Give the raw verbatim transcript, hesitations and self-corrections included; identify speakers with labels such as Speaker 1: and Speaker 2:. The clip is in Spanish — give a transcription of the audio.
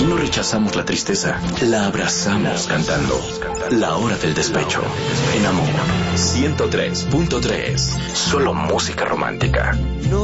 Speaker 1: no rechazamos la tristeza, la abrazamos cantando. La hora del despecho. En Amor ciento tres punto tres. Solo música romántica.